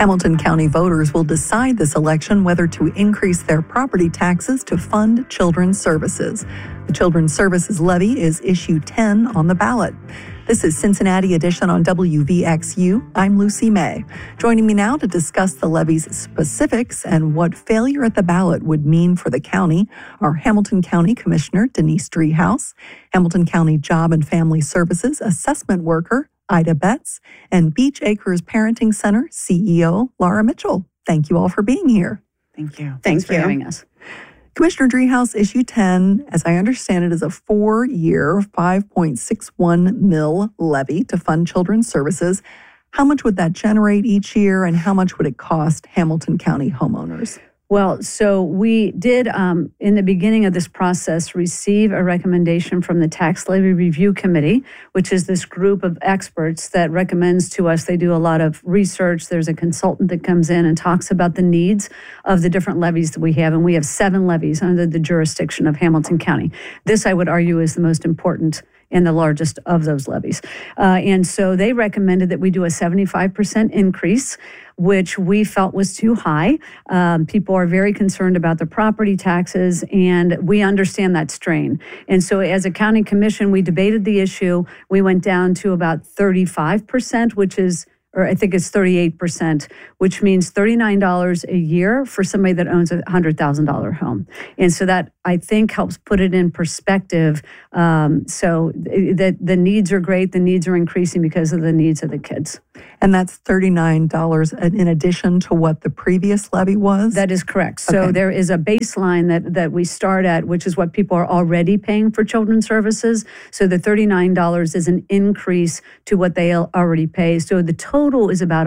Hamilton County voters will decide this election whether to increase their property taxes to fund children's services. The Children's Services Levy is issue 10 on the ballot. This is Cincinnati Edition on WVXU. I'm Lucy May. Joining me now to discuss the levy's specifics and what failure at the ballot would mean for the county are Hamilton County Commissioner Denise Driehaus, Hamilton County Job and Family Services Assessment Worker Ida Betts, and Beach Acres Parenting Center CEO Laura Mitchell. Thank you all for being here. Thank you. Thanks for having us. Commissioner Driehaus, issue 10, as I understand it, is a 4-year, $5.61 million levy to fund children's services. How much would that generate each year, and how much would it cost Hamilton County homeowners? Well, so we did, in the beginning of this process, receive a recommendation from the Tax Levy Review Committee, which is this group of experts that recommends to us. They do a lot of research. There's a consultant that comes in and talks about the needs of the different levies that we have. And we have 7 levies under the jurisdiction of Hamilton County. This, I would argue, is the most important and the largest of those levies. And so they recommended that we do a 75% increase, which we felt was too high. People are very concerned about the property taxes, and we understand that strain. And so as a county commission, we debated the issue. We went down to about 35%, which is, or I think it's 38%, which means $39 a year for somebody that owns a $100,000 home. And so that, I think, helps put it in perspective. So the needs are great. The needs are increasing because of the needs of the kids. And that's $39 in addition to what the previous levy was? That is correct. So okay. There is a baseline that we start at, which is what people are already paying for children's services. So the $39 is an increase to what they already pay. So the total is about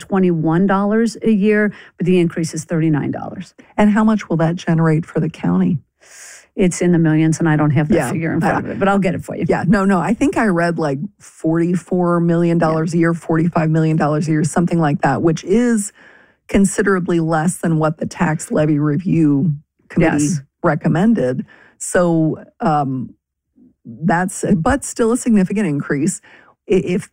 $121 a year, but the increase is $39. And how much will that generate for the county? It's in the millions, and I don't have that figure in front of it, but I'll get it for you. Yeah, no. I think I read like $44 million a year, $45 million a year, something like that, which is considerably less than what the Tax Levy Review Committee recommended. So but still a significant increase. With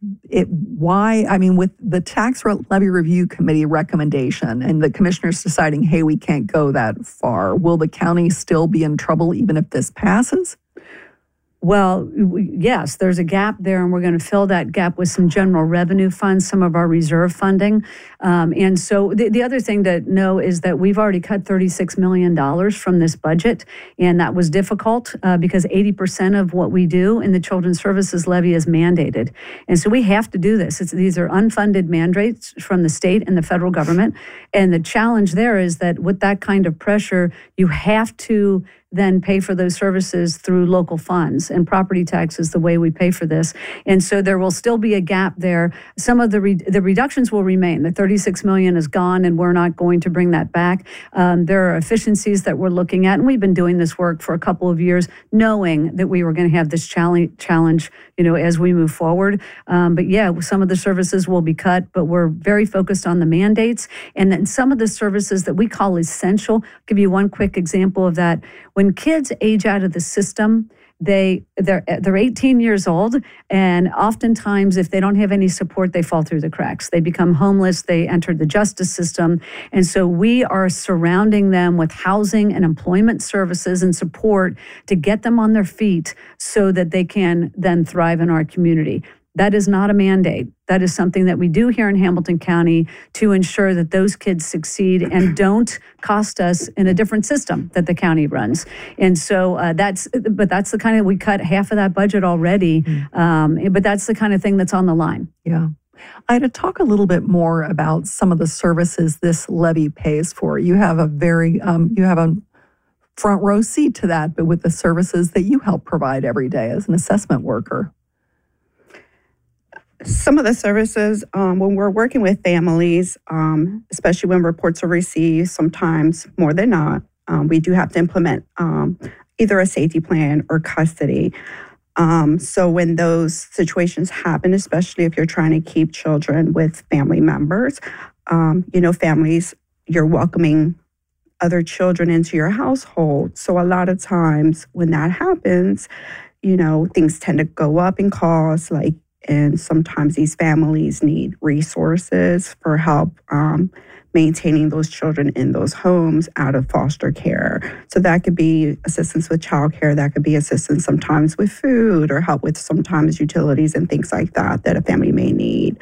the Tax Levy Review Committee recommendation and the commissioners deciding, hey, we can't go that far, will the county still be in trouble even if this passes? Well, yes, there's a gap there, and we're going to fill that gap with some general revenue funds, some of our reserve funding. And so the other thing to know is that we've already cut $36 million from this budget, and that was difficult because 80% of what we do in the Children's Services Levy is mandated. And so we have to do this. These are unfunded mandates from the state and the federal government. And the challenge there is that with that kind of pressure, you have to then pay for those services through local funds, and property tax is the way we pay for this. And so there will still be a gap there. Some of the reductions will remain. The $36 million is gone, and we're not going to bring that back. There are efficiencies that we're looking at, and we've been doing this work for a couple of years, knowing that we were going to have this challenge, as we move forward. But yeah, some of the services will be cut, but we're very focused on the mandates. And then some of the services that we call essential. I'll give you one quick example of that. When kids age out of the system, they're 18 years old, and oftentimes if they don't have any support, they fall through the cracks. They become homeless, they enter the justice system, and so we are surrounding them with housing and employment services and support to get them on their feet so that they can then thrive in our community. That is not a mandate. That is something that we do here in Hamilton County to ensure that those kids succeed and don't cost us in a different system that the county runs. And so that's the kind of, we cut half of that budget already, but that's the kind of thing that's on the line. Yeah. I had to talk a little bit more about some of the services this levy pays for. You have a front row seat to that, but with the services that you help provide every day as an assessment worker. Some of the services, when we're working with families, especially when reports are received, sometimes more than not, we do have to implement either a safety plan or custody. So when those situations happen, especially if you're trying to keep children with family members, families, you're welcoming other children into your household. So a lot of times when that happens, things tend to go up in cost, like and sometimes these families need resources for help maintaining those children in those homes out of foster care. So that could be assistance with childcare, that could be assistance sometimes with food or help with sometimes utilities and things like that a family may need.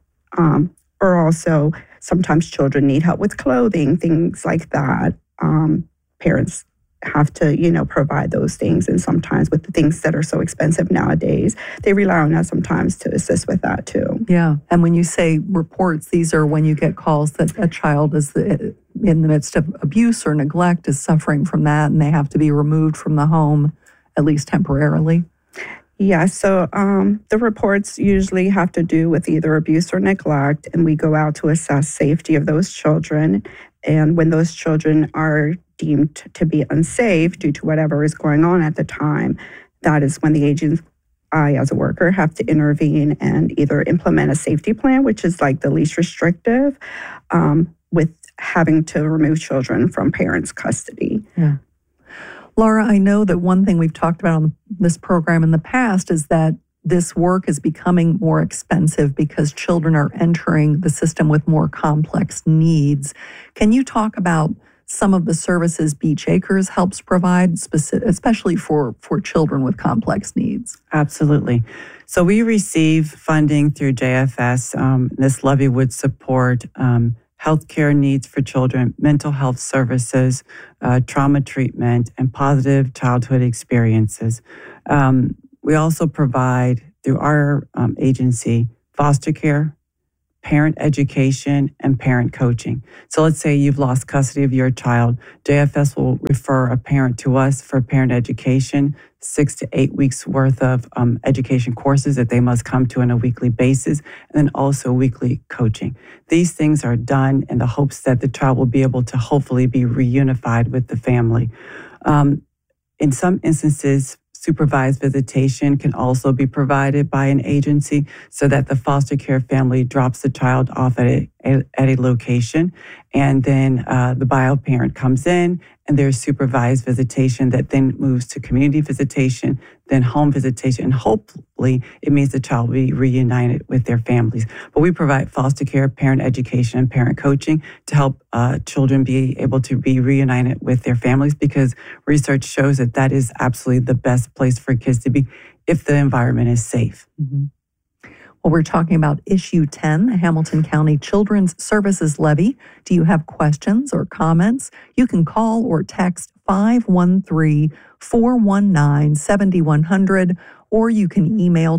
Or also sometimes children need help with clothing, things like that. Parents have to, provide those things. And sometimes with the things that are so expensive nowadays, they rely on us sometimes to assist with that too. Yeah. And when you say reports, these are when you get calls that a child is in the midst of abuse or neglect, is suffering from that, and they have to be removed from the home, at least temporarily. Yeah, so the reports usually have to do with either abuse or neglect, and we go out to assess safety of those children. And when those children are deemed to be unsafe due to whatever is going on at the time, that is when the agency, I as a worker, have to intervene and either implement a safety plan, which is like the least restrictive, with having to remove children from parents' custody. Yeah. Laura, I know that one thing we've talked about on this program in the past is that this work is becoming more expensive because children are entering the system with more complex needs. Can you talk about some of the services Beach Acres helps provide, especially for children with complex needs? Absolutely. So we receive funding through JFS. This levy would support healthcare needs for children, mental health services, trauma treatment, and positive childhood experiences. We also provide, through our agency, foster care, parent education, and parent coaching. So let's say you've lost custody of your child. JFS will refer a parent to us for parent education, 6 to 8 weeks worth of education courses that they must come to on a weekly basis, and then also weekly coaching. These things are done in the hopes that the child will be able to hopefully be reunified with the family. In some instances, supervised visitation can also be provided by an agency so that the foster care family drops the child off at a location, and then the bio parent comes in, and there's supervised visitation that then moves to community visitation, then home visitation, and hopefully it means the child will be reunited with their families. But we provide foster care, parent education, and parent coaching to help children be able to be reunited with their families, because research shows that that is absolutely the best place for kids to be if the environment is safe. Mm-hmm. Well, we're talking about Issue 10, the Hamilton County Children's Services Levy. Do you have questions or comments? You can call or text 513-419-7100, or you can email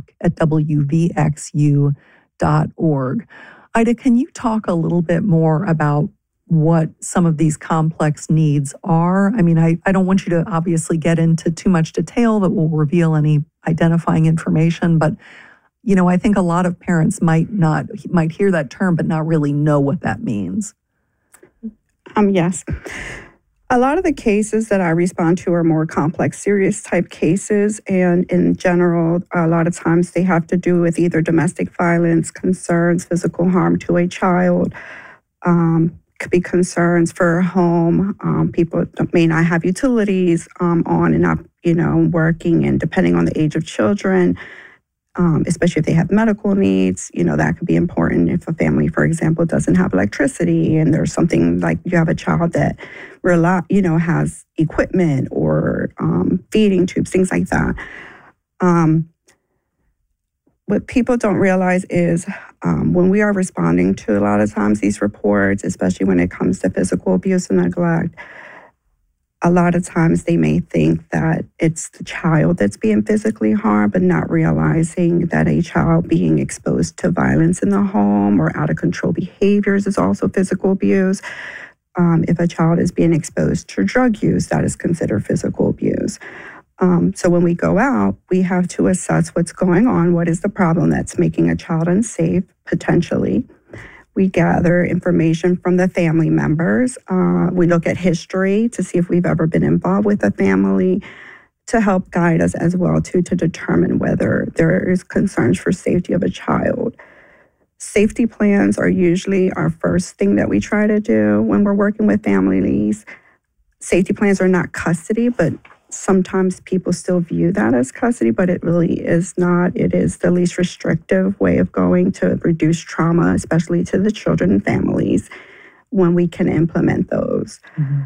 talk@wvxu.org. Ida, can you talk a little bit more about what some of these complex needs are? I mean, I don't want you to obviously get into too much detail that will reveal any identifying information, but I think a lot of parents might hear that term, but not really know what that means. Yes. A lot of the cases that I respond to are more complex, serious type cases. And in general, a lot of times they have to do with either domestic violence concerns, physical harm to a child, could be concerns for a home. People may not have utilities on and up, working, and depending on the age of children, especially if they have medical needs, that could be important. If a family, for example, doesn't have electricity and there's something like you have a child that has equipment or feeding tubes, things like that. What people don't realize is when we are responding to a lot of times these reports, especially when it comes to physical abuse and neglect, a lot of times they may think that it's the child that's being physically harmed, but not realizing that a child being exposed to violence in the home or out of control behaviors is also physical abuse. If a child is being exposed to drug use, that is considered physical abuse. So when we go out, we have to assess what's going on. What is the problem that's making a child unsafe, potentially? We gather information from the family members. We look at history to see if we've ever been involved with a family, to help guide us as well to determine whether there is concerns for safety of a child. Safety plans are usually our first thing that we try to do when we're working with families. Safety plans are not custody, but sometimes people still view that as custody, but it really is not. It is the least restrictive way of going to reduce trauma, especially to the children and families, when we can implement those.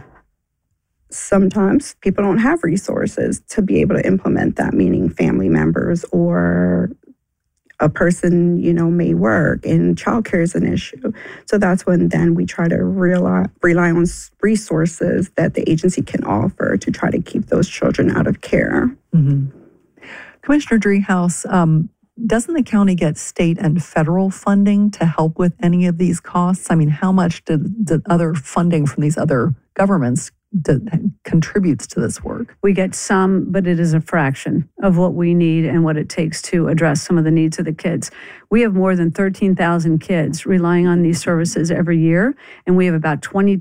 Sometimes people don't have resources to be able to implement that, meaning family members or a person, may work, and childcare is an issue. So that's when then we try to rely on resources that the agency can offer to try to keep those children out of care. Commissioner Driehaus, doesn't the county get state and federal funding to help with any of these costs? I mean, how much did other funding from these other governments contributes to this work? We get some, but it is a fraction of what we need and what it takes to address some of the needs of the kids. We have more than 13,000 kids relying on these services every year, and we have about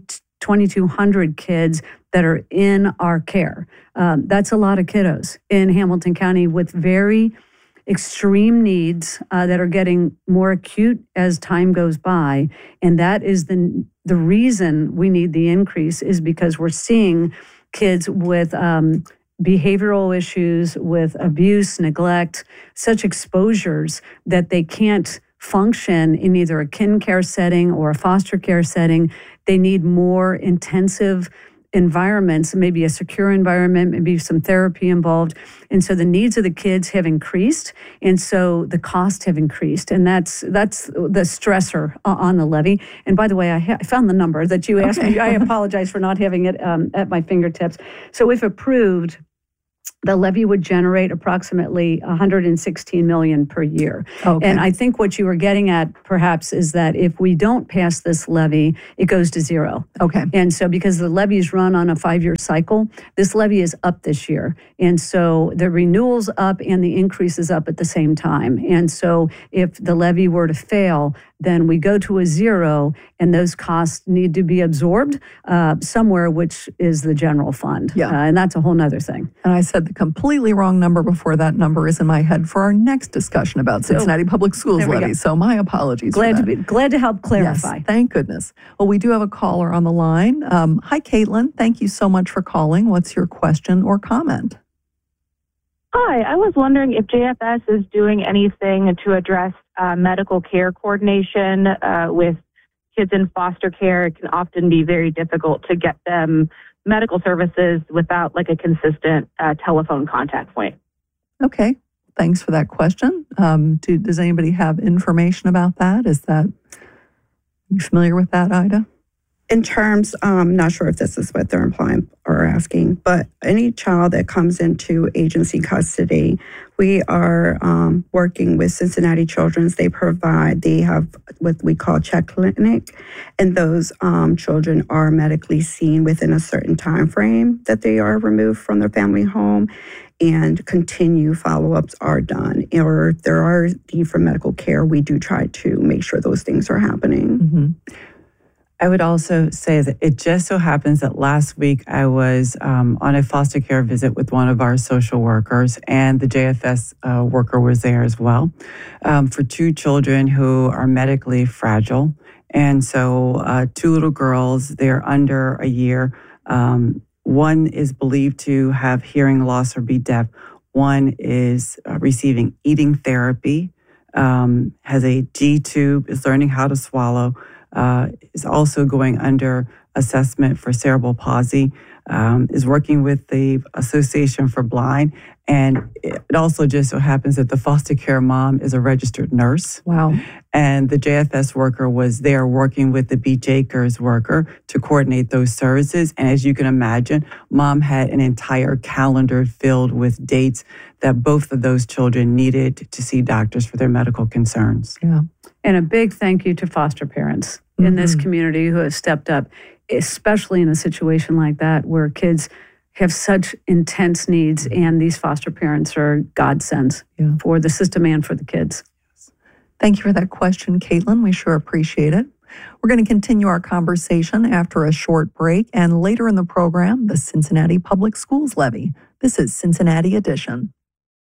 2,200 kids that are in our care. That's a lot of kiddos in Hamilton County with very extreme needs that are getting more acute as time goes by. And that is the reason we need the increase, is because we're seeing kids with behavioral issues, with abuse, neglect, such exposures that they can't function in either a kin care setting or a foster care setting. They need more intensive environments, maybe a secure environment, maybe some therapy involved. And so the needs of the kids have increased, and so the costs have increased. And that's the stressor on the levy. And by the way, I found the number that you asked me. I apologize for not having it at my fingertips. So if approved, the levy would generate approximately $116 million per year. And I think what you were getting at perhaps is that if we don't pass this levy, it goes to zero. And so because the levies run on a 5-year cycle, this levy is up this year. And so the renewal's up and the increase is up at the same time. And so if the levy were to fail, then we go to a zero, and those costs need to be absorbed somewhere, which is the general fund. And that's a whole nother thing. And I said the completely wrong number before that number is in my head for our next discussion about Cincinnati Public Schools levy. So my apologies. Glad to help clarify. Yes, thank goodness. Well, we do have a caller on the line. Hi, Caitlin. Thank you so much for calling. What's your question or comment? Hi, I was wondering if JFS is doing anything to address medical care coordination with kids in foster care. It can often be very difficult to get them medical services without like a consistent telephone contact point. Okay, thanks for that question. Does anybody have information about that? Are you familiar with that, Ida? In terms, I'm not sure if this is what they're implying or asking, but any child that comes into agency custody, we are working with Cincinnati Children's. They have what we call check clinic, and those children are medically seen within a certain time frame that they are removed from their family home, and continue follow-ups are done. Or if there are need for medical care, we do try to make sure those things are happening. I would also say that it just so happens that last week I was on a foster care visit with one of our social workers, and the JFS worker was there as well, for 2 children who are medically fragile. And so 2 little girls, they're under a year. One is believed to have hearing loss or be deaf. One is receiving eating therapy, has a G tube, is learning how to swallow, is also going under assessment for cerebral palsy, is working with the Association for Blind. And it also just so happens that the foster care mom is a registered nurse. Wow. And the JFS worker was there working with the Beach Acres worker to coordinate those services. And as you can imagine, mom had an entire calendar filled with dates that both of those children needed to see doctors for their medical concerns. Yeah. And a big thank you to foster parents in this community who have stepped up, especially in a situation like that where kids have such intense needs, and these foster parents are godsends for the system and for the kids. Thank you for that question, Caitlin. We sure appreciate it. We're going to continue our conversation after a short break, and later in the program, the Cincinnati Public Schools levy. This is Cincinnati Edition.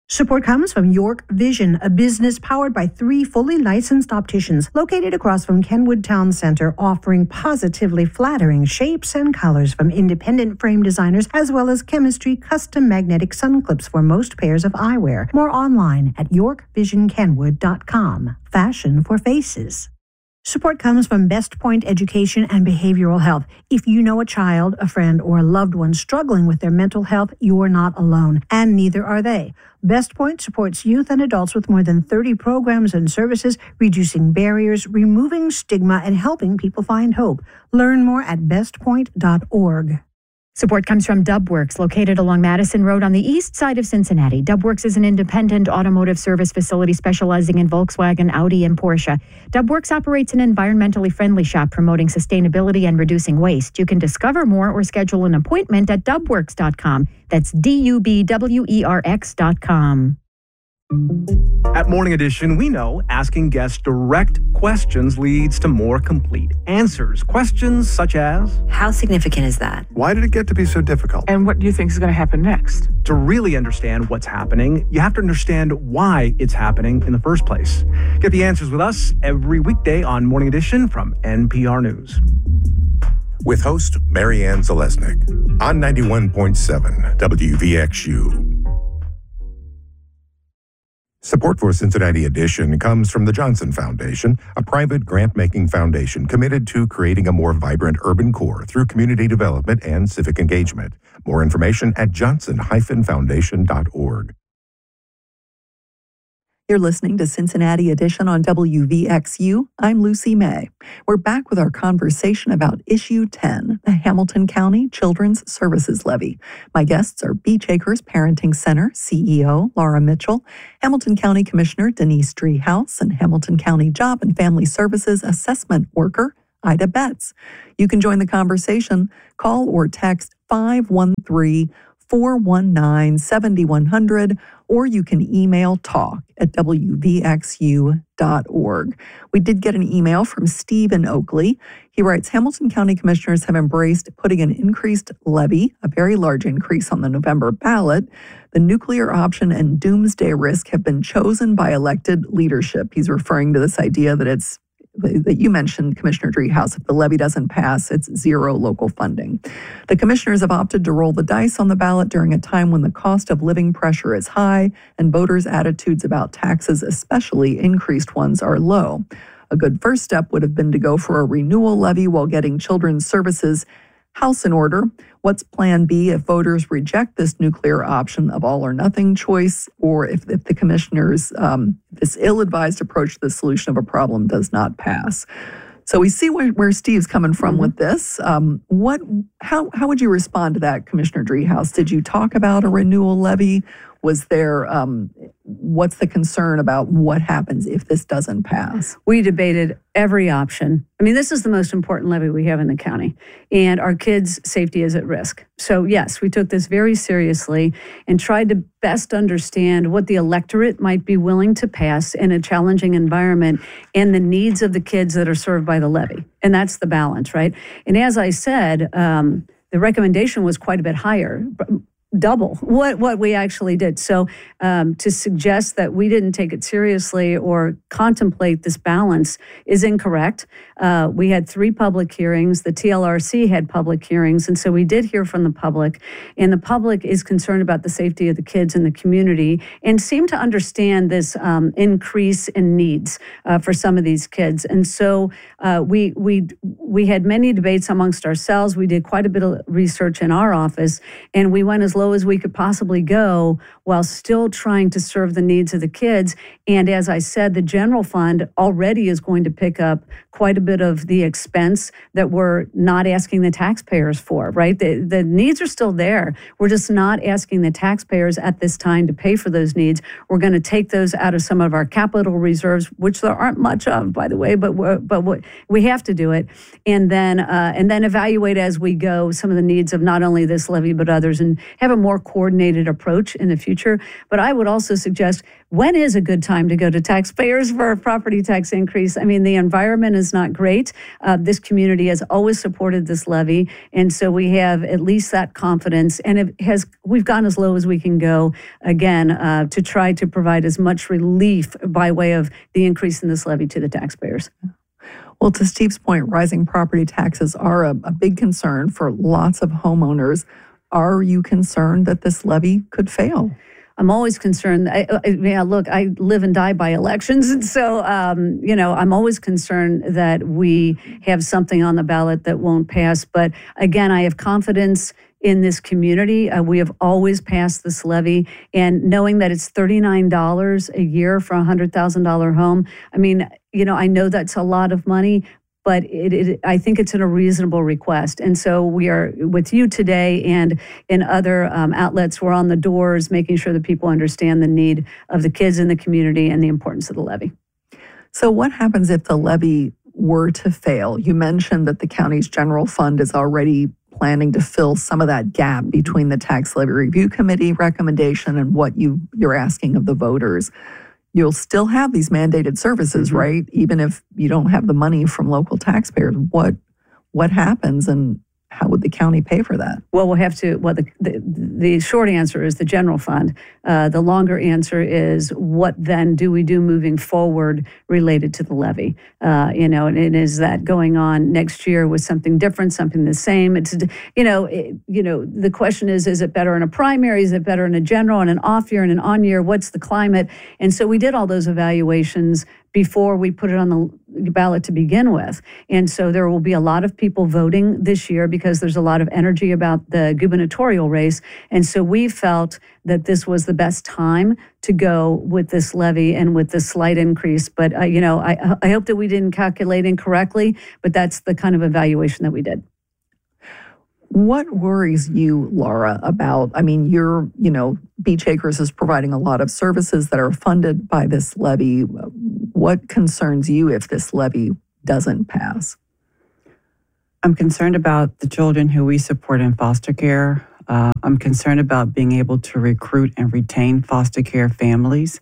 Support comes from York Vision, a business powered by 3 fully licensed opticians located across from Kenwood Town Center, offering positively flattering shapes and colors from independent frame designers, as well as chemistry custom magnetic sun clips for most pairs of eyewear. More online at yorkvisionkenwood.com. Fashion for faces. Support comes from Best Point Education and Behavioral Health. If you know a child, a friend, or a loved one struggling with their mental health, you're not alone, and neither are they. Best Point supports youth and adults with more than 30 programs and services, reducing barriers, removing stigma, and helping people find hope. Learn more at bestpoint.org. Support comes from Dubworks, located along Madison Road on the east side of Cincinnati. Dubworks is an independent automotive service facility specializing in Volkswagen, Audi, and Porsche. Dubworks operates an environmentally friendly shop promoting sustainability and reducing waste. You can discover more or schedule an appointment at dubworks.com. That's DUBWERX.com. At Morning Edition, we know asking guests direct questions leads to more complete answers. Questions such as, how significant is that? Why did it get to be so difficult? And what do you think is going to happen next? To really understand what's happening, you have to understand why it's happening in the first place. Get the answers with us every weekday on Morning Edition from NPR News. With host Marianne Zalesnik on 91.7 WVXU. Support for Cincinnati Edition comes from the Johnson Foundation, a private grant-making foundation committed to creating a more vibrant urban core through community development and civic engagement. More information at johnson-foundation.org. You're listening to Cincinnati Edition on WVXU. I'm Lucy May. We're back with our conversation about Issue 10, the Hamilton County Children's Services Levy. My guests are Beach Acres Parenting Center CEO Laura Mitchell, Hamilton County Commissioner Denise Driehaus, and Hamilton County Job and Family Services Assessment Worker Ida Betts. You can join the conversation. Call or text 513-419-7100, or you can email talk@wvxu.org. We did get an email from Steve in Oakley. He writes, Hamilton County commissioners have embraced putting an increased levy, a very large increase on the November ballot. The nuclear option and doomsday risk have been chosen by elected leadership. He's referring to this idea that you mentioned, Commissioner Driehaus, if the levy doesn't pass, it's zero local funding. The commissioners have opted to roll the dice on the ballot during a time when the cost of living pressure is high and voters' attitudes about taxes, especially increased ones, are low. A good first step would have been to go for a renewal levy while getting children's services house in order. What's plan B if voters reject this nuclear option of all or nothing choice, or if the commissioners, this ill-advised approach to the solution of a problem does not pass? So we see where Steve's coming from with this. How would you respond to that, Commissioner Driehaus? Did you talk about a renewal levy? Was there, what's the concern about what happens if this doesn't pass? We debated every option. I mean, this is the most important levy we have in the county, and our kids' safety is at risk. So yes, we took this very seriously and tried to best understand what the electorate might be willing to pass in a challenging environment and the needs of the kids that are served by the levy. And that's the balance, right? And as I said, the recommendation was quite a bit higher, double what we actually did. So to suggest that we didn't take it seriously or contemplate this balance is incorrect. We had 3 public hearings. The TLRC had public hearings. And so we did hear from the public. And the public is concerned about the safety of the kids in the community and seem to understand this increase in needs for some of these kids. And so we had many debates amongst ourselves. We did quite a bit of research in our office, and we went as low as we could possibly go while still trying to serve the needs of the kids. And as I said, the general fund already is going to pick up quite a bit of the expense that we're not asking the taxpayers for, right? The needs are still there. We're just not asking the taxpayers at this time to pay for those needs. We're going to take those out of some of our capital reserves, which there aren't much of, by the way, but we have to do it. And then evaluate as we go some of the needs of not only this levy, but others, and have a a more coordinated approach in the future. But I would also suggest, when is a good time to go to taxpayers for a property tax increase? I mean, the environment is not great. This community has always supported this levy, and so we have at least that confidence. And we've gone as low as we can go, again, to try to provide as much relief by way of the increase in this levy to the taxpayers. Well, to Steve's point, rising property taxes are a big concern for lots of homeowners. Are you concerned that this levy could fail? I'm always concerned. Look, I live and die by elections. And so, I'm always concerned that we have something on the ballot that won't pass. But again, I have confidence in this community. We have always passed this levy. And knowing that it's $39 a year for a $100,000 home, I mean, I know that's a lot of money, but I think it's a reasonable request. And so we are with you today, and in other outlets, we're on the doors making sure that people understand the need of the kids in the community and the importance of the levy. So what happens if the levy were to fail? You mentioned that the county's general fund is already planning to fill some of that gap between the Tax Levy Review Committee recommendation and what you're asking of the voters. You'll still have these mandated services, right? Even if you don't have the money from local taxpayers. What happens, and how would the county pay for that? Well, we'll have to. Well, the short answer is the general fund. The longer answer is, what then do we do moving forward related to the levy? And is that going on next year with something different, something the same? It's the question is it better in a primary? Is it better in a general, and an off year and an on year? What's the climate? And so we did all those evaluations before we put it on the ballot to begin with. And so there will be a lot of people voting this year because there's a lot of energy about the gubernatorial race. And so we felt that this was the best time to go with this levy and with this slight increase. But, I hope that we didn't calculate incorrectly, but that's the kind of evaluation that we did. What worries you, Laura, about, Beach Acres is providing a lot of services that are funded by this levy. What concerns you if this levy doesn't pass? I'm concerned about the children who we support in foster care. I'm concerned about being able to recruit and retain foster care families.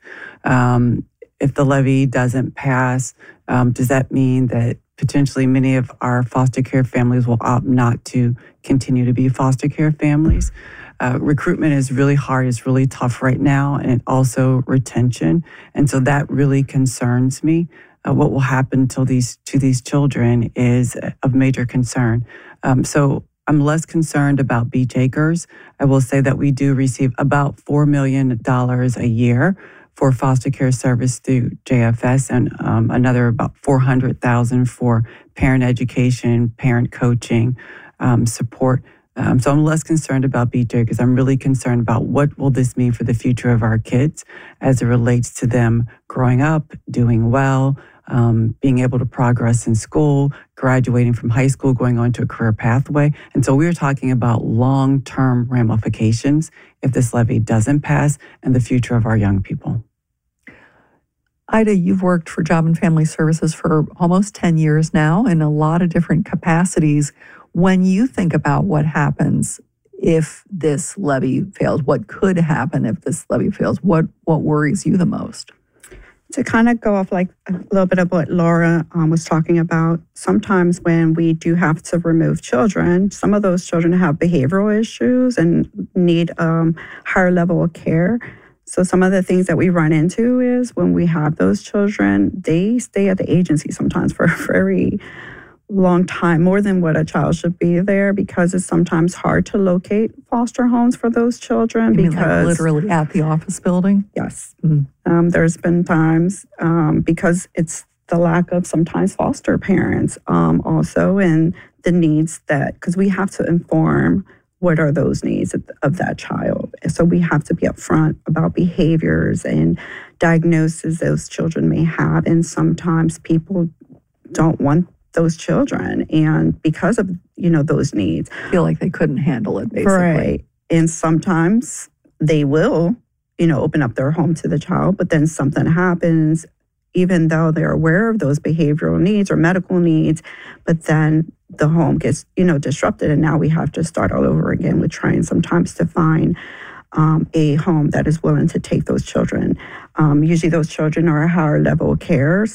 If the levy doesn't pass, does that mean that potentially many of our foster care families will opt not to continue to be foster care families? Recruitment is really hard. It's really tough right now, and also retention. And so that really concerns me. What will happen to these children is of major concern. So I'm less concerned about Beach Acres. I will say that we do receive about $4 million a year for foster care service through JFS, and another about $400,000 for parent education, parent coaching, support. So I'm less concerned about Beach Acres. I'm really concerned about what will this mean for the future of our kids as it relates to them growing up, doing well, being able to progress in school, graduating from high school, going on to a career pathway. And so we're talking about long-term ramifications if this levy doesn't pass and the future of our young people. Ida, you've worked for Job and Family Services for almost 10 years now in a lot of different capacities. When you think about what happens if this levy fails, what could happen if this levy fails, what worries you the most? To kind of go off like a little bit of what Laura was talking about, sometimes when we do have to remove children, some of those children have behavioral issues and need higher level of care. So some of the things that we run into is when we have those children, they stay at the agency sometimes for a very long time, more than what a child should be there, because it's sometimes hard to locate foster homes for those children. You mean like literally at the office building? Yes. There's been times because it's the lack of sometimes foster parents also, and the needs that, because we have to inform what are those needs of that child. So we have to be upfront about behaviors and diagnoses those children may have. And sometimes people don't want those children, and because of those needs, feel like they couldn't handle it, basically. Right. And sometimes they will open up their home to the child, but then something happens even though they're aware of those behavioral needs or medical needs, but then the home gets, disrupted. And now we have to start all over again with trying sometimes to find a home that is willing to take those children. Usually those children are higher level cares,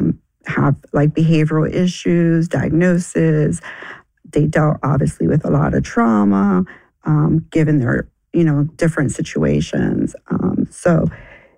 have like behavioral issues, diagnosis. They dealt obviously with a lot of trauma, given their, different situations. So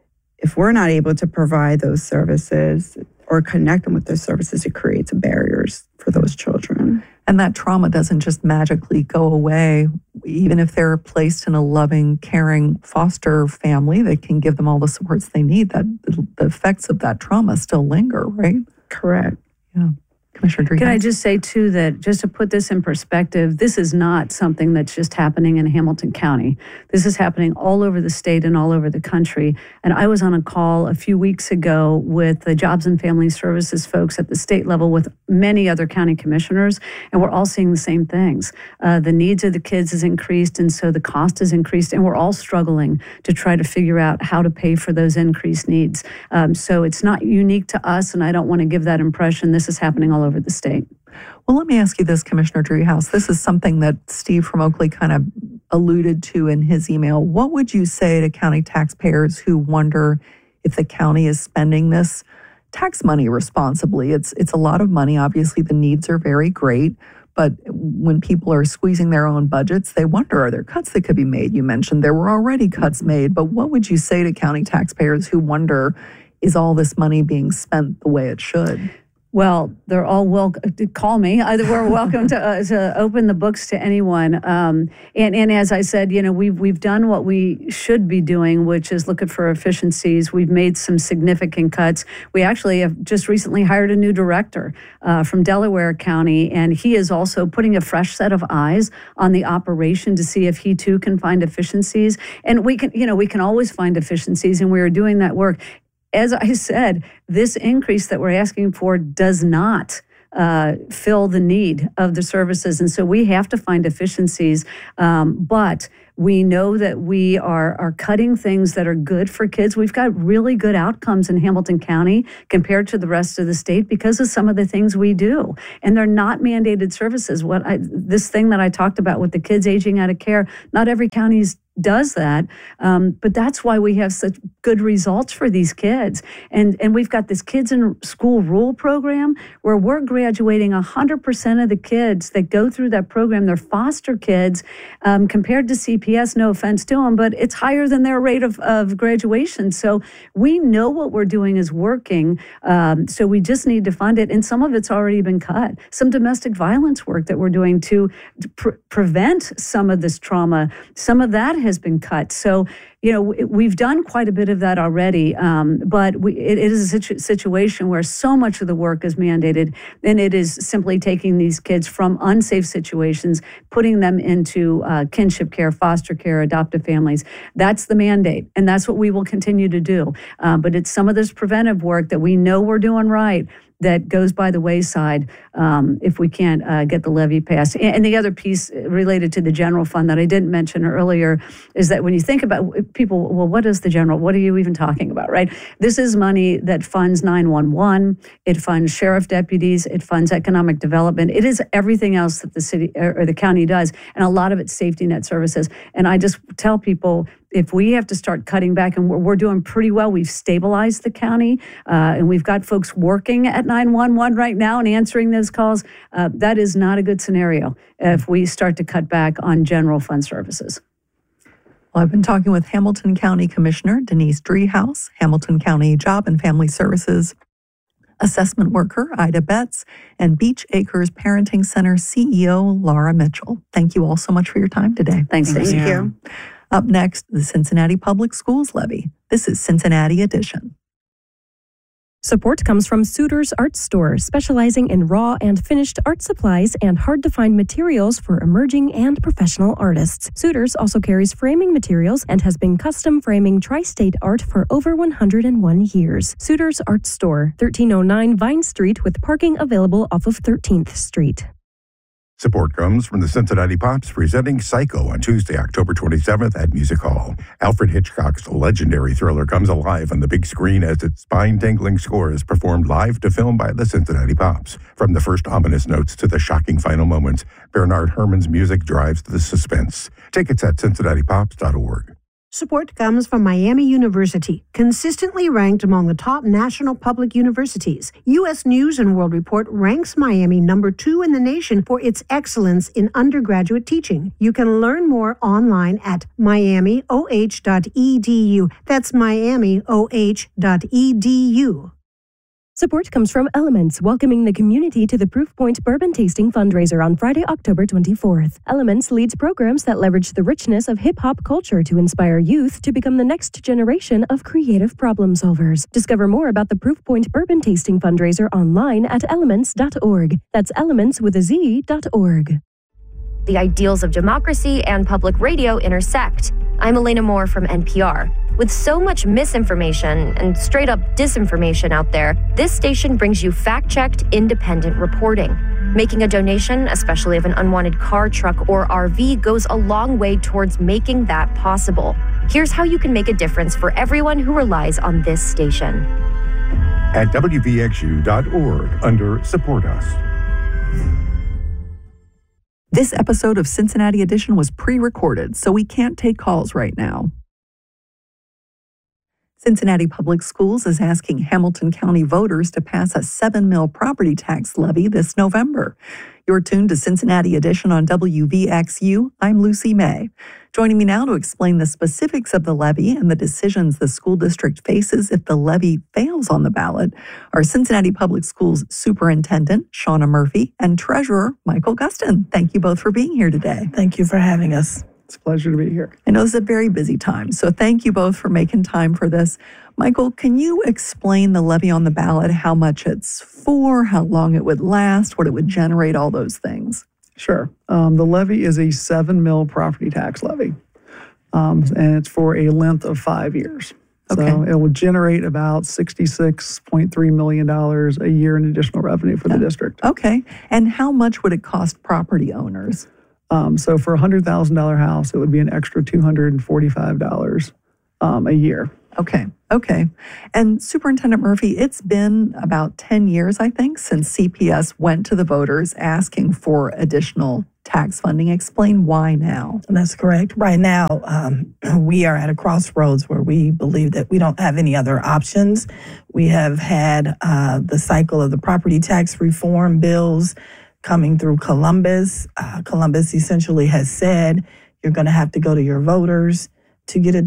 if we're not able to provide those services or connect them with those services, it creates barriers for those children. And that trauma doesn't just magically go away. Even if they're placed in a loving, caring foster family that can give them all the supports they need, that the effects of that trauma still linger, right? Correct. Yeah. Commissioner Driehaus. Can I just say, too, that just to put this in perspective, this is not something that's just happening in Hamilton County. This is happening all over the state and all over the country. And I was on a call a few weeks ago with the Jobs and Family Services folks at the state level with many other county commissioners, and we're all seeing the same things. The needs of the kids has increased, and so the cost has increased, and we're all struggling to try to figure out how to pay for those increased needs. So it's not unique to us, and I don't want to give that impression. This is happening all over the state. Well, let me ask you this, Commissioner Driehaus. This is something that Steve from Oakley kind of alluded to in his email. What would you say to county taxpayers who wonder if the county is spending this tax money responsibly? It's a lot of money. Obviously, the needs are very great. But when people are squeezing their own budgets, they wonder, are there cuts that could be made? You mentioned there were already cuts made. But what would you say to county taxpayers who wonder, is all this money being spent the way it should? Well, they're all welcome to call me. We're welcome to open the books to anyone. And as I said, we've done what we should be doing, which is looking for efficiencies. We've made some significant cuts. We actually have just recently hired a new director from Delaware County, and he is also putting a fresh set of eyes on the operation to see if he too can find efficiencies. And we can always find efficiencies, and we are doing that work. As I said, this increase that we're asking for does not fill the need of the services. And so we have to find efficiencies. But we know that we are cutting things that are good for kids. We've got really good outcomes in Hamilton County compared to the rest of the state because of some of the things we do. And they're not mandated services. This thing that I talked about with the kids aging out of care, not every county does that, but that's why we have such good results for these kids. And we've got this Kids in School Rule program where we're graduating 100% of the kids that go through that program. They're foster kids compared to CPS, no offense to them, but it's higher than their rate of graduation. So we know what we're doing is working, so we just need to fund it. And some of it's already been cut. Some domestic violence work that we're doing to prevent some of this trauma, some of that has been cut. So, we've done quite a bit of that already, but it is a situation where so much of the work is mandated, and it is simply taking these kids from unsafe situations, putting them into kinship care, foster care, adoptive families. That's the mandate, and that's what we will continue to do. But it's some of this preventive work that we know we're doing right that goes by the wayside if we can't get the levy passed. And the other piece related to the general fund that I didn't mention earlier is that when you think about people, well, what is the general? What are you even talking about, right? This is money that funds 911. It funds sheriff deputies. It funds economic development. It is everything else that the city or the county does, and a lot of it's safety net services. And I just tell people, if we have to start cutting back, and we're doing pretty well, we've stabilized the county, and we've got folks working at 911 right now and answering those calls. That is not a good scenario if we start to cut back on general fund services. Well, I've been talking with Hamilton County Commissioner Denise Driehaus, Hamilton County Job and Family Services Assessment Worker Ida Betts, and Beach Acres Parenting Center CEO Laura Mitchell. Thank you all so much for your time today. Thanks. Thank you. Up next, the Cincinnati Public Schools levy. This is Cincinnati Edition. Support comes from Suitors Art Store, specializing in raw and finished art supplies and hard-to-find materials for emerging and professional artists. Suitors also carries framing materials and has been custom framing tri-state art for over 101 years. Suitors Art Store, 1309 Vine Street, with parking available off of 13th Street. Support comes from the Cincinnati Pops presenting Psycho on Tuesday, October 27th at Music Hall. Alfred Hitchcock's legendary thriller comes alive on the big screen as its spine-tingling score is performed live to film by the Cincinnati Pops. From the first ominous notes to the shocking final moments, Bernard Herrmann's music drives the suspense. Tickets at cincinnatipops.org. Support comes from Miami University, consistently ranked among the top national public universities. U.S. News & World Report ranks Miami number 2 in the nation for its excellence in undergraduate teaching. You can learn more online at miamioh.edu. That's miamioh.edu. Support comes from Elements, welcoming the community to the Proof Point Bourbon Tasting Fundraiser on Friday, October 24th. Elements leads programs that leverage the richness of hip-hop culture to inspire youth to become the next generation of creative problem solvers. Discover more about the Proof Point Bourbon Tasting Fundraiser online at elements.org. That's elements.org. The ideals of democracy and public radio intersect. I'm Elena Moore from NPR. With so much misinformation and straight-up disinformation out there, this station brings you fact-checked, independent reporting. Making a donation, especially of an unwanted car, truck, or RV, goes a long way towards making that possible. Here's how you can make a difference for everyone who relies on this station. At WVXU.org under Support Us. This episode of Cincinnati Edition was pre-recorded, so we can't take calls right now. Cincinnati Public Schools is asking Hamilton County voters to pass a $7 million property tax levy this November. You're tuned to Cincinnati Edition on WVXU. I'm Lucy May. Joining me now to explain the specifics of the levy and the decisions the school district faces if the levy fails on the ballot are Cincinnati Public Schools Superintendent Shauna Murphy and Treasurer Michael Gustin. Thank you both for being here today. Thank you for having us. It's a pleasure to be here. I know this is a very busy time, so thank you both for making time for this. Michael, can you explain the levy on the ballot, how much it's for, how long it would last, what it would generate, all those things? Sure. The levy is a $7 million property tax levy, and it's for a length of 5 years. Okay. So it will generate about $66.3 million a year in additional revenue for the district. Okay. And how much would it cost property owners? So for a $100,000 house, it would be an extra $245 a year. Okay. And Superintendent Murphy, it's been about 10 years, I think, since CPS went to the voters asking for additional tax funding. Explain why now. That's correct. Right now, we are at a crossroads where we believe that we don't have any other options. We have had the cycle of the property tax reform bills coming through Columbus. Columbus essentially has said you're going to have to go to your voters to get a